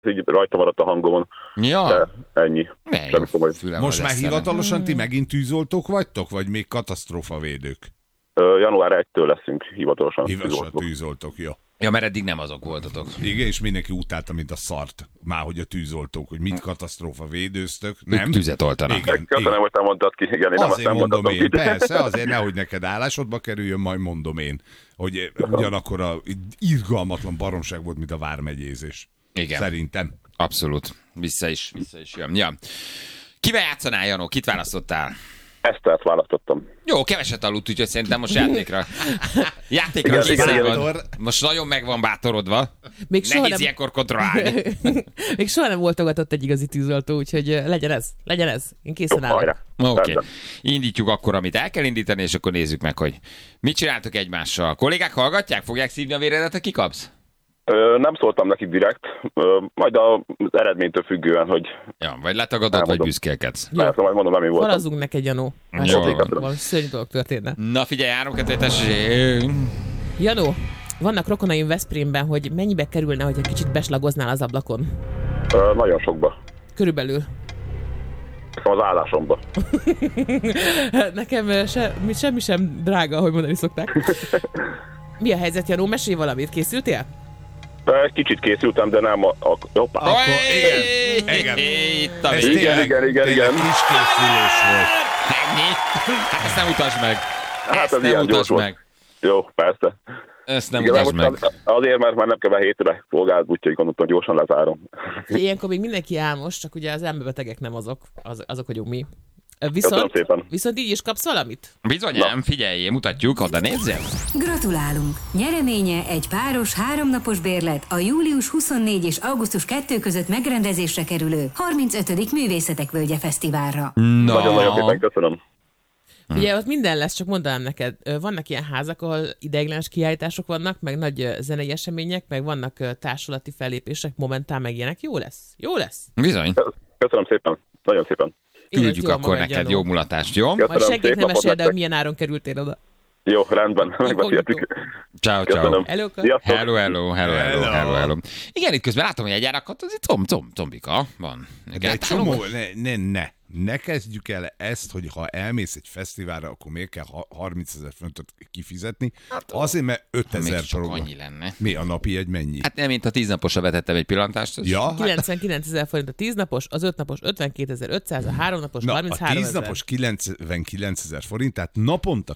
így rajta maradt a hangomon. Ja. De ennyi. Most már hivatalosan ti megint tűzoltók vagytok, vagy még katasztrófavédők? Január 1-től leszünk hivatalosan tűzoltók, jó. Ja, mert eddig nem azok voltatok. Igen, és mindenki utálta, mint a szart. Már hogy a tűzoltók, hogy mit katasztrófa védőztök. Nem? Ők tüzet oltanak. Igen. Köszönöm, hogy te mondtad ki. Igen, én azért mondom én, persze, azért nehogy neked állásodba kerüljön, majd mondom én, hogy ugyanakkor a irgalmatlan baromság volt, mint a vármegyézés. Igen. Szerintem. Abszolút. Vissza is jön. Ja. Kivel játszanál, Janó? Kit választottál? Esztert választottam. Jó, keveset aludt, úgyhogy szerintem most játékra igen. Most nagyon meg van bátorodva. Még nehéz ilyenkor kontrollálni. Még soha nem voltogatott egy igazi tűzoltó, úgyhogy legyen ez. Én készen állok. Oké. Indítjuk akkor, amit el kell indítani, és akkor nézzük meg, hogy mit csináltok egymással. A kollégák hallgatják? Fogják szívni a véredet, ha kikapsz? Nem szóltam neki direkt, majd az eredménytől függően, hogy... Ja, vagy letagadod, vagy büszkélkedsz. Persze, majd mondom, nem én voltam. Falazzunk neked, Janó. Valami szörnyű dolog történne. Na figyelj, 3-2-1. Janó, vannak rokonaim Veszprémben, hogy mennyibe kerülne, hogy egy kicsit beslagoznál az ablakon? Nagyon sokba. Körülbelül. Nekem az állásomba. Nekem semmi sem drága, ahogy mondani szokták. Mi a helyzet, Janó? Mesélj valamit. Készültél? Kicsit készültem, de nem hoppá. Akkor igen. Igen. Kis készülés volt. Ennyi? Hát ezt nem utasd meg. Hát ezt nem utasd meg. Jó, persze. Ezt nem utasd meg. Azért, mert már nem kell hétre szolgált, úgyhogy gondoltam, gyorsan lezárom. Ilyenkor még mindenki álmos, csak ugye az emberbetegek nem azok vagyunk mi. Viszont így is kapsz valamit? Bizonyám, figyelj, mutatjuk, oda nézzem. Gratulálunk! Nyereménye egy páros 3 napos bérlet a július 24 és augusztus 2 között megrendezésre kerülő 35. Művészetek Völgye Fesztiválra. Nagyon-nagyon szépen köszönöm. Ugye ott minden lesz, csak mondanám neked, vannak ilyen házak, ahol ideiglenes kiállítások vannak, meg nagy zenei események, meg vannak társulati fellépések, momentán meg ilyenek. Jó lesz. Bizony. Köszönöm szépen. Nagyon szépen. Küldjük akkor neked jó mulatást, jó? Majd senkinek nem mesél, de milyen áron kerültél oda. Jó, rendben, megbeszéltük. Ciao. Hello. Igen, itt közben látom, hogy egy árakat, az itt tombika van. De egy csomó, ne kezdjük el ezt, hogy ha elmész egy fesztiválra, akkor miért kell 30 000 forintot kifizetni? Hát, azért, mert 5000 program. Annyi lenne. Mi a napi egy mennyi? Hát nem, mint a 10 naposra vetettem egy pillantást. Ja? 99 000 forint a 10 napos, az 5 napos 52.500, a 3 napos 33 000. A 10 napos 99 000 forint, tehát naponta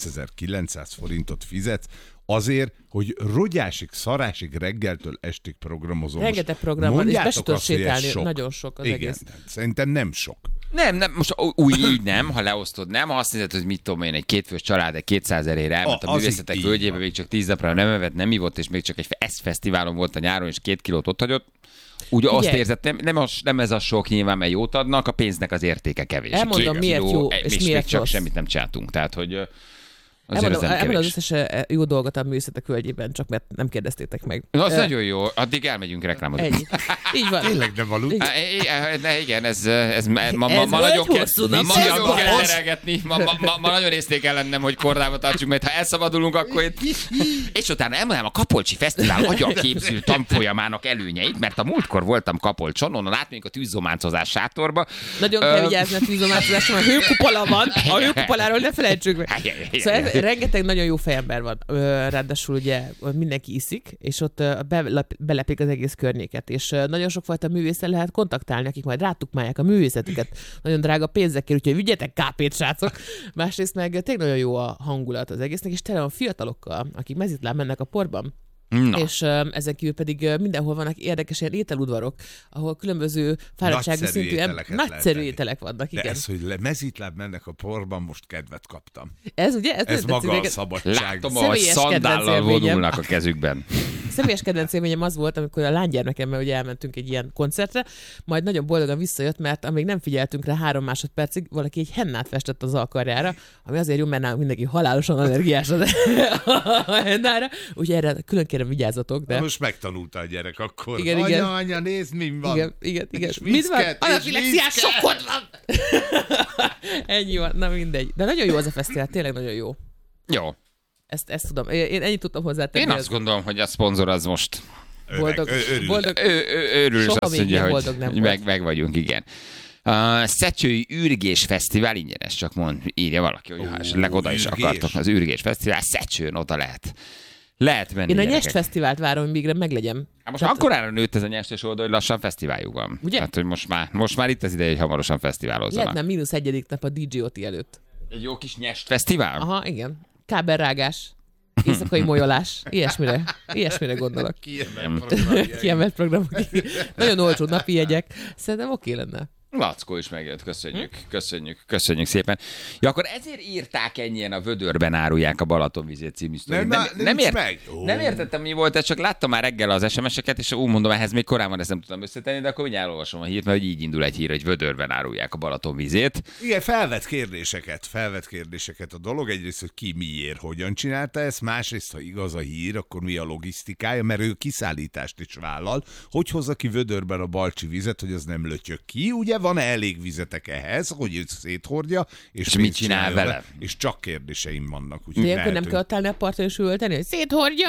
9900 forintot fizetsz, azért, hogy rogyásig, szarásig reggeltől estig programozom. Rengeteg program van, és be se tudod sétálni, nagyon sok az egész. Szerintem nem sok. Nem, most így nem, ha leosztod, nem, ha azt nézed, hogy mit tudom én, egy kétfős család, egy 200 000 elment a művészetek völgyébe, még csak 10 napra nem evett, nem ivott, és még csak egy fesztiválon volt a nyáron, és 2 kilót ott hagyott. Úgy azt érzed, nem ez a sok nyilván, mert jót adnak, a pénznek az értéke kevés. Elmondom, miért jó, és miért csak semmit nem csináltunk, tehát, hogy... Elmondom az összes jó dolgot a művészetek völgyében, csak mert nem kérdeztétek meg. Az nagyon jó, addig elmegyünk reklámozni. Ennyi. Így van. Tényleg nem aludt? Igen, ez ma nagyon kell terelgetni. Ma nagyon észnél kell lennem, hogy kordába tartsuk, mert ha elszabadulunk, akkor és utána elmondom a Kapolcsi Fesztivál agyaképző tanfolyamának előnyeit, mert a múltkor voltam Kapolcson, onnan átmegyünk a tűzzománcozás sátorba. Nagyon kell vigyázni a tűzzománcozásra, mert a hőkupola van, a hőkupoláról ne felejtsük meg. Szóval rengeteg nagyon jó fejember van, ráadásul ugye mindenki iszik, és ott belepik az egész környéket, és nagyon sokfajta művésszel lehet kontaktálni, akik majd rátukmálják a művészetüket. Nagyon drága pénzekkel, úgyhogy vigyetek kápét, srácok. Másrészt meg tényleg nagyon jó a hangulat az egésznek, és tele van fiatalokkal, akik mezitláb mennek a porban. Na. És ezen kívül pedig mindenhol vannak érdekes ilyen ételudvarok, ahol különböző fáradtsági szintű nagyszerű ételek vannak. De igen. ez, hogy mezitláb mennek a porban, most kedvet kaptam. Ez ugye? Ez maga a szabadság. Látom, hogy szandállal vonulnak a kezükben. Személyes kedvenc élményem az volt, amikor a lánygyermekemmel ugye elmentünk egy ilyen koncertre, majd nagyon boldogan visszajött, mert amíg nem figyeltünk rá 3 másodpercig, valaki egy hennát festett az alkarjára, ami azért jó, mert nálunk mindenki halálosan allergiás a hennára, úgyhogy erre külön kérem vigyázzatok. De... Most megtanulta a gyerek akkor. Igen. Anya, nézd, mi van. Igen. Mit van? Anafilexiás sokkod van! Ennyi van, na mindegy. De nagyon jó az a fesztivál, tényleg nagyon jó. Jó. Ezt tudom. Én ennyit tudtam hozzátenni. Én azt gondolom, hogy a szponzor az most Boldog. Örülsz Soha azt még mondja, ilyen hogy boldog nem volt. meg vagyunk, igen. A Szecsői Ürgés Fesztivál ingyenes, csak írja valaki, hogy ha esetleg oda is Ürgés. akartok. Az Ürgés Fesztivál Szecsőn oda lehet menni. Én a gyerekek. Nyest Fesztivált várom, hogy végre meglegyen. Hát most akkorára nőtt ez a nyestes oldal, hogy lassan fesztiváljuk van. Ugye? Tehát, hogy most már itt az ideje, hogy hamarosan fesztiválozzanak. Lehetne -1. nap a DJ Oti előtt. Egy jó kis nyest fesztivál? Aha, igen. Kábelrágás, éjszakai molyolás, ilyesmire gondolok. Kiemelt programok. Nagyon olcsó napi jegyek. Szerintem oké lenne. Lackó is megjött, köszönjük szépen. Ja, akkor ezért írták ennyien a Vödörben árulják a Balatonvizét című sztorit. Nem értettem, mi volt ez, csak láttam már reggel az SMS-eket, és úgy mondom, ehhez még korábban ezt nem tudtam összetenni, de akkor mindjárt elolvasom a hírt, mert így indul egy hír, hogy Vödörben árulják a Balatonvizét. Igen, felvet kérdéseket a dolog. Egyrészt, hogy ki miért, hogyan csinálta ezt, másrészt, ha igaz a hír, akkor mi a logisztikája, mert ő kiszállítást is vállal. Hogy hozza ki Vödörben a balcsi vizet, hogy az nem lötyög ki, ugye? Van-e elég vizetek ehhez, hogy őt széthordja, és mit csinál vele? És csak kérdéseim vannak. De ilyenkor nem kell ott állni a parton és üvölteni, hogy széthordja!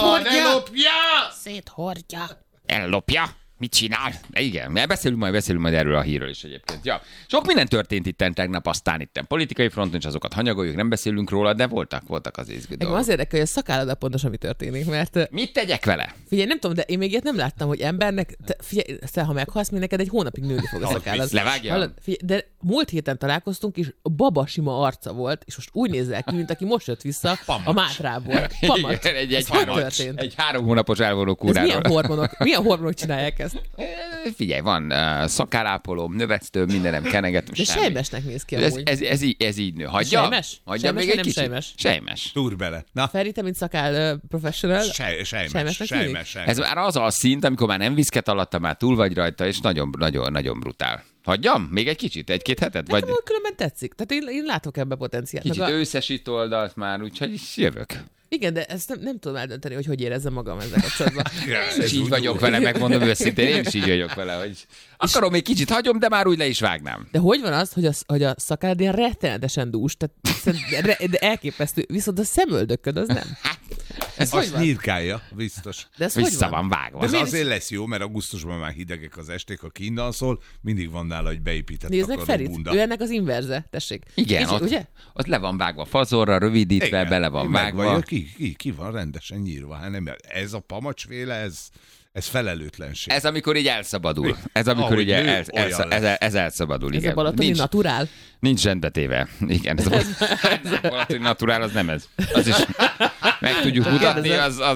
Ellopja! Mit csinál? Igen, mert beszélünk majd erről a hírről is egyébként. Ja. Sok minden történt itten tegnap, aztán itten politikai fronton, és azokat hanyagoljuk, nem beszélünk róla, de voltak az izgi dolgok. Az érdekel, hogy a szakállada pontosan mi történik, mert... Mit tegyek vele? Figyelj, nem tudom, de én még ilyet nem láttam, hogy embernek... Figyelj, ha meghalsz, még neked egy hónapig nőni fog a szakállad. Levágja? De múlt héten találkoztunk, és babasima arca volt, és most úgy nézel ki, mint aki most jött vissza a Mátrából. Pamacs. Egy 3 hónapos elvonó kúráról. Milyen hormonok csinálják ezt? Figyelj, van szakállápolóm, növesztőm, mindenem kenegetem. De sejmesnek néz ki amúgy. Ez így nő. Hagyja? Sejmes? Hagyja még egy kicsit? Sejmes. Túr bele. Na. Feri, te mint szakál professional. Sejmes. Ez már az a szint, amikor már nem viszket alatta, már túl vagy rajta, és nagyon brutál. Hagyjam? Még egy kicsit? 1-2 hetet? Vagy... Különben tetszik. Tehát én látok ebbe potenciált. Kicsit összesít oldalt már, úgyhogy is jövök. Igen, de ezt nem tudom eldönteni, hogy érezzem magam ezzel kapcsolatban. És így vagyok vele, megmondom őszintén, én is így vagyok vele, hogy akarom, még kicsit hagyom, de már úgy le is vágnám. De hogy van az, hogy a szakád ilyen rettenetesen dús, tehát de elképesztő, viszont a szemöldököd az nem. Ez azt nyírkálja, biztos. De ez vissza van vágva. Ez azért lesz jó, mert augusztusban már hidegek az esték, ha kiindalszol, mindig van nála egy beépített takaróbunda. Ő ennek az inverze, tessék. Igen, ott le van vágva fazorra, rövidítve, igen, bele van vágva. Ki van rendesen nyírva. Hát nem, ez a pamacsféle, ez felelőtlenség. Ez amikor így elszabadul. Ez amikor így ez elszabadul. Ez a balatoni naturál? Nincs rendbetéve. Igen, ez a balatoni naturál, az nem ez. Az is meg tudjuk mutatni,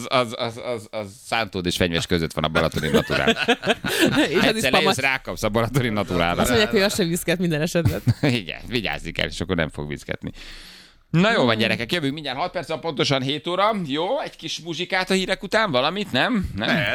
az Szántód és Fenyves között van a balatoni naturál. Egyszer lejössz, rákapsz a balatoni naturálra. Azt mondják, hogy az sem viszket minden esetben. Igen, vigyázzik el, és akkor nem fog viszketni. Na jó van, gyerekek, jövünk mindjárt 6 perc, pontosan 7 óra. Jó, egy kis muzsikát a hírek után, valamit, nem?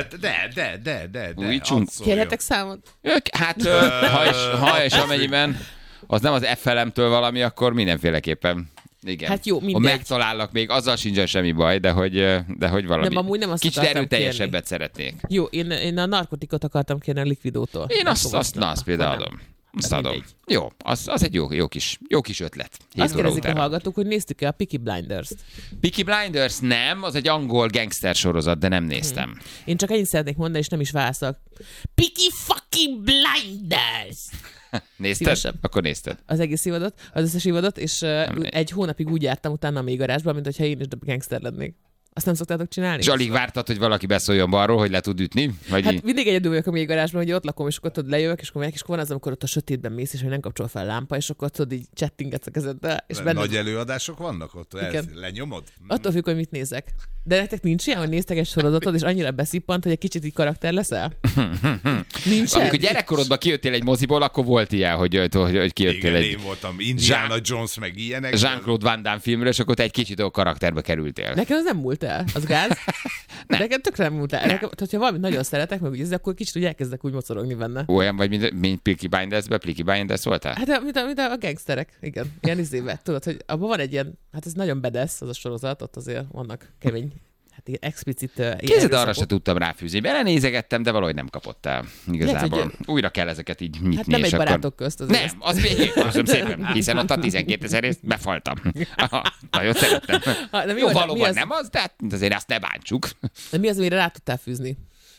De. Kérhetek számot? Hát, ha és amennyiben az nem az FLM-től valami, akkor mindenféleképpen. Igen. Hát jó, mindegy. Ha megtalálnak még, azzal sincsen semmi baj, de hogy valami nem, amúgy nem azt kicsit erőteljesebbet szeretnék. Jó, én a narkotikot akartam kérni a Liquidótól. Én azt például adom. Azt adom. Jó, az egy jó kis ötlet. Azt kérdezik a hallgatók, hogy néztük-e a Peaky Blinders-t? Peaky Blinders nem, az egy angol gangster sorozat, de nem néztem. Én csak ennyit szeretnék mondani, és nem is válaszolok. Peaky fucking Blinders! Nézted? Szívesebb. Akkor nézted. Az egész évadot, az összes évadot, és egy hónapig úgy jártam utána a mélygarázsban, mint hogyha én is gangster lennék. Azt nem szoktátok csinálni? És alig vártad, hogy valaki beszóljon balról, hogy le tud ütni? Vagy hát mindig egyedül vagyok a mélygarázsban, hogy ott lakom, és akkor tudod, lejövök, és akkor megyek, és akkor van az, amikor ott a sötétben mész, és hogy nem kapcsol fel a lámpa, és akkor tudod, így csettingetsz a kezeddel. És nagy előadások vannak ott? Lenyomod? Attól függ, hogy mit nézek. De nektek nincs ilyen, hogy néztek egy sorozatot, és annyira beszippant, hogy egy kicsit így karakter leszel? Nincs. Amikor gyerekkorodban kijöttél egy moziból, akkor volt ilyen, hogy kijöttél egy... Én voltam Indiana Jones, meg ilyenek. Jean-Claude Van Damme filmről, és akkor te egy kicsit a karakterbe kerültél. Nekem az nem múlt el. Az gáz? Nekem tökre nem múlt el. Nekem, hogyha valamit nagyon szeretek, meg úgy, akkor kicsit úgy elkezdek úgy mocorogni benne. Olyan vagy, mint Peaky Blinders-be? Peaky Blinders voltál? Hát mint a gangsterek, igen. Ilyen izébe. Tudod, hogy abban van egy ilyen, hát ez nagyon bedesz az a sorozat, ott azért vannak kemény, hát ilyen explicit... Képzeld, arra se tudtam ráfűzni. Belenézegettem, de valahogy nem kapott el. Igazából. Lehet, hogy... Újra kell ezeket így nyitni. Hát nem egy barátok közt. Nem, az még köszönöm szépen, hiszen ott a 12 000 részt befaltam. Nagyon szerettem. Jó, valóban nem az, de azért azt ne bántsuk. De mi az, amire rá tudtál fűzni?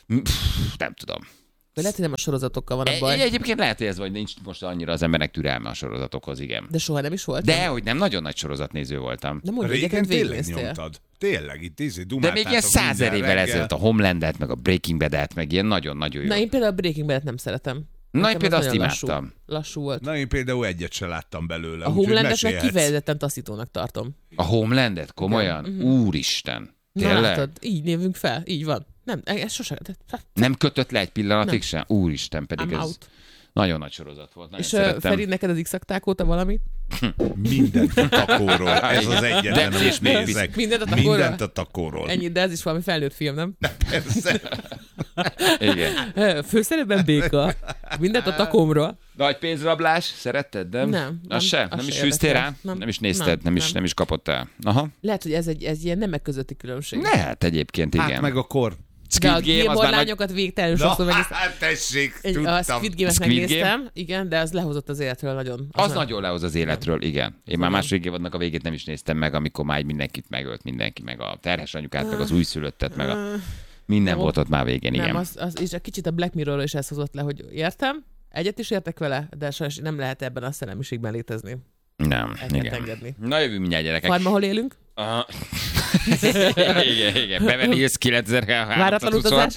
Nem tudom. De lehet, hogy nem a sorozatokkal van a baj. Egyébként lehet, hogy ez vagy nincs most annyira az embernek türelme a sorozatokhoz, igen. De soha nem is volt. De hogy nem nagyon nagy sorozatnéző voltam. De mondj, régen tényleg nyomtad. Tényleg, itt de még ilyen 100 évvel ezelőtt a Homelandet, meg a Breaking Bad-et, meg ilyen nagyon-nagyon jó. Na én például a Breaking Bad-et nem szeretem. Na én például azt imádtam. Lassú volt. Na én például egyet se láttam belőle. A Homelandet meg kifejezetten taszítónak tartom. A Homelandet? Komolyan? Úristen. Tényleg? Na látod, így névünk fel, így van. Nem, ez sosem. Nem kötött le egy pillanatig sem? Úristen, pedig ez nagyon nagy sorozat volt. Nagyon és szerettem. Feri, neked az X-akták óta valami? Mindent a takóról. Ez az egyetlen, amit nézek. Mindent a takóról. Ennyi, de ez is valami felnőtt film, nem? Persze. Igen. Főszerepben béka. Mindent a takómról. Nagy pénzrablás, szeretted, nem? Nem. Az se? Nem is fűztél rá? Nem is nézted? Nem is kapott el? Aha. Lehet, hogy ez ilyen nemek közötti különbség. Lehet egyébként, igen. Hát meg a kor. De a Gilmore lányokat végtelenül sokszor megnéztem. Hát tessék, tudtam. A Squid Game-et megnéztem, igen, de az lehozott az életről nagyon. Az nagyon lehoz az életről, igen. Én már második évadnak a végét nem is néztem meg, amikor már mindenkit megölt mindenki, meg a terhes anyukát, meg az újszülöttet, meg a... Minden volt ott már végén, igen. Nem, és egy kicsit a Black Mirrorról is ezt hozott le, hogy értem, egyet is értek vele, de sajnos nem lehet ebben a szellemiségben létezni. Nem, igen. Engedni. Na jövő mindjárt, gyerekek. Farma, hol élünk? Igen. Beverly Hills 9320. Váratlan utazás?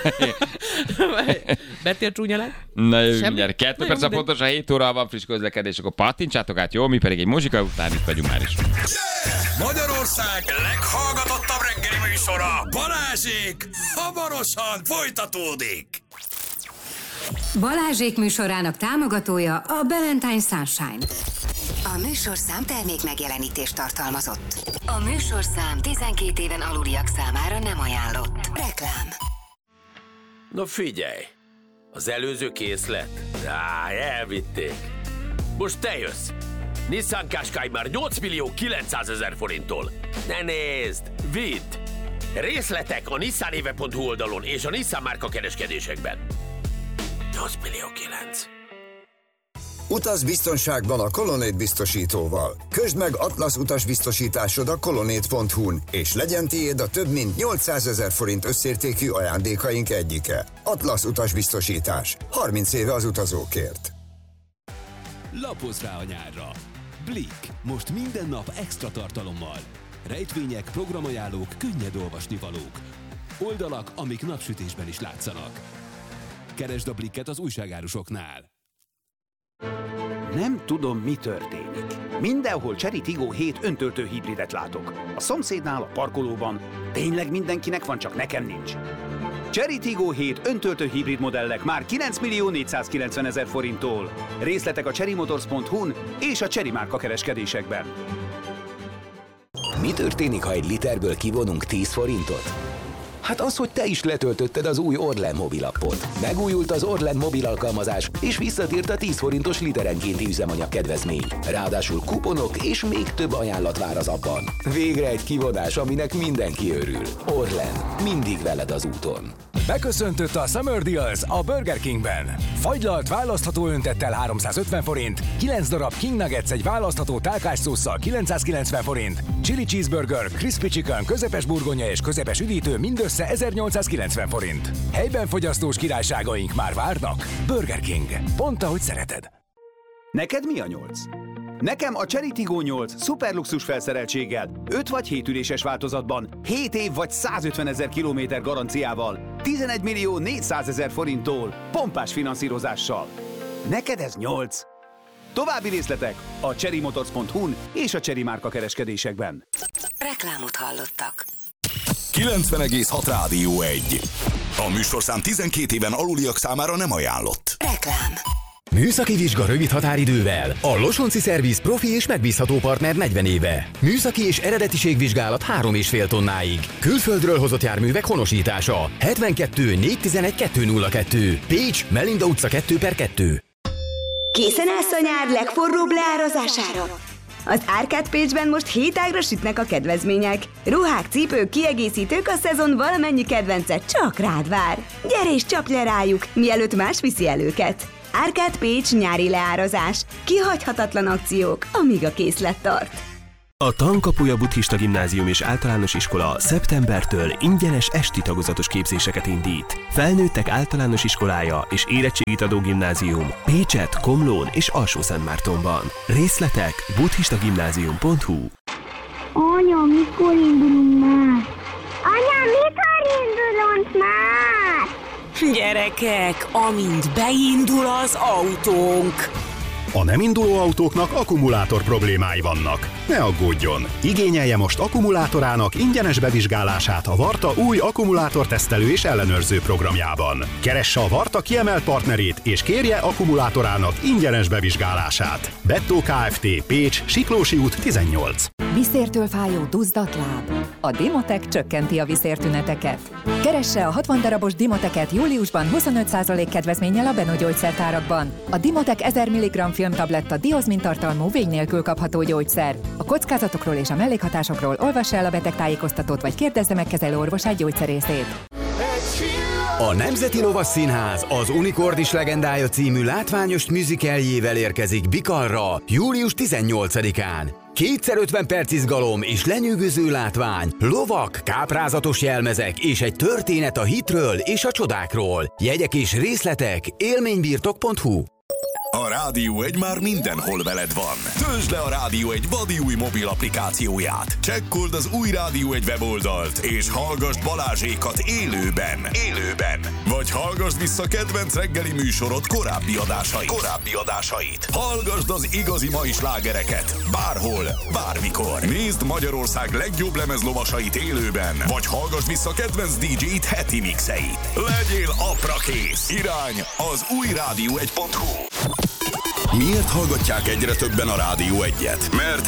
Bettél csúnyalán? Na jövő mindjárt. 2 perc a pontos, a 7 óra van friss közlekedés, akkor pattintsátok át, jó? Mi pedig egy muzsika után itt vagyunk már is. Magyarország leghallgatottabb reggeli műsora, Balázsék, hamarosan folytatódik. Balázsék műsorának támogatója a Ballantyne Sunshine. A műsorszám termék megjelenítést tartalmazott. A műsorszám 12 éven aluliak számára nem ajánlott. Reklám. Na figyelj, az előző készlet? Elvitték. Most te jössz. Nissan Qashqai már 8.900.000 forinttól. Ne nézd, vidd! Részletek a nissanéve.hu oldalon és a Nissan márka kereskedésekben. 8.900.000. Utaz biztonságban a Colonnade biztosítóval. Közd meg Atlasz utasbiztosításod a colonnade.hu-n, és legyen tiéd a több mint 800.000 forint összértékű ajándékaink egyike. Atlasz utasbiztosítás. 30 éve az utazókért. Lapozz rá a nyárra! Blick. Most minden nap extra tartalommal. Rejtvények, programajánlók, könnyed olvasnivalók. Oldalak, amik napsütésben is látszanak. Keresd a Blicket az újságárusoknál. Nem tudom, mi történik. Mindenhol Chery Tiggo 7 öntöltő hibridet látok. A szomszédnál, a parkolóban. Tényleg mindenkinek van, csak nekem nincs. Chery Tiggo 7 öntöltő hibrid modellek már 9.490.000 forinttól. Részletek a cherrymotors.hu-n és a Chery márka kereskedésekben. Mi történik, ha egy literből kivonunk 10 forintot? Hát az, hogy te is letöltötted az új Orlen mobilappot. Megújult az Orlen mobil alkalmazás, és visszatért a 10 forintos literenkénti üzemanyag kedvezmény. Ráadásul kuponok és még több ajánlat vár az appban. Végre egy kivonás, aminek mindenki örül. Orlen, mindig veled az úton. Beköszöntött a Summer Deals a Burger Kingben. Fagylalt választható öntettel 350 forint, 9 darab King Nuggets egy választható tálkásszósszal 990 forint, Chili Cheeseburger, Crispy Chicken, közepes burgonya és közepes üdítő mindössze 1890 forint. Helyben fogyasztós királyságaink már várnak. Burger King. Pont ahogy szereted. Neked mi a 8? Nekem a Chery Tiggo 8 szuperluxus felszereltséggel, 5 vagy 7 üléses változatban, 7 év vagy 150.000 kilométer garanciával, 11.400.000 forinttól, pompás finanszírozással. Neked ez 8? További részletek a cherrymotors.hu-n és a Chery márka kereskedésekben. Reklámot hallottak. 90,6 Rádió 1. A műsorszám 12 éven aluliak számára nem ajánlott. Reklám. Műszaki vizsga rövid határidővel. A Losonci Szerviz profi és megbízható partner 40 éve. Műszaki és eredetiségvizsgálat 3,5 tonnáig. Külföldről hozott járművek honosítása. 72 411 202. Pécs, Melinda utca 2/2. Készen állsz a nyár legforróbb leárazására? Az Árkád Pécsben most 7 ágra sütnek a kedvezmények. Ruhák, cipők, kiegészítők, a szezon valamennyi kedvence csak rád vár. Gyere és csapj le rájuk, mielőtt más viszi el őket. Árkád Pécs nyári leárazás. Kihagyhatatlan akciók, amíg a készlet tart. A Tankapuja Buddhista Gimnázium és Általános Iskola szeptembertől ingyenes esti tagozatos képzéseket indít. Felnőttek általános iskolája és érettségit adó gimnázium Pécset, Komlón és Alsó-Szentmártonban. Részletek buddhistagimnázium.hu. Anya, mikor indulunk már? Anya, mikor indulunk már? Gyerekek, amint beindul az autónk. A nem induló autóknak akkumulátor problémái vannak. Ne aggódjon! Igényelje most akkumulátorának ingyenes bevizsgálását a Varta új akkumulátortesztelő és ellenőrző programjában. Keresse a Varta kiemelt partnerét és kérje akkumulátorának ingyenes bevizsgálását. Bettó Kft. Pécs, Siklósi út 18. Viszértől fájó duzzadt láb. A Dimotec csökkenti a viszértüneteket. Keresse a 60 darabos Dimoteket júliusban 25% kedvezménnyel a Beno gyógyszertárakban. A Dimotec 1000 mg filmtabletta diozmin-tartalmú vény nélkül kapható gyógyszer. A kockázatokról és a mellékhatásokról olvassa el a betegtájékoztatót, vagy kérdezze meg kezelőorvosát gyógyszerészét. A Nemzeti Lovasszínház az Unikordis legendája című látványos musicalljével érkezik Bikarra július 18-án. 2x50 perc izgalom és lenyűgöző látvány, lovak, káprázatos jelmezek és egy történet a hitről és a csodákról. Jegyek és részletek élménybirtok.hu. A Rádió 1 már mindenhol veled van. Töltsd le a Rádió 1 vadi új mobil applikációját. Csekkold az új Rádió 1 weboldalt, és hallgasd Balázsékat élőben. Vagy hallgasd vissza kedvenc reggeli műsorod korábbi adásait. Hallgasd az igazi mai slágereket. Bárhol, bármikor. Nézd Magyarország legjobb lemezlovasait élőben. Vagy hallgasd vissza kedvenc DJ-t heti mixeit. Legyél aprakész. Irány az új Rádió 1.hu. Miért hallgatják egyre többen a Rádió 1-et? Mert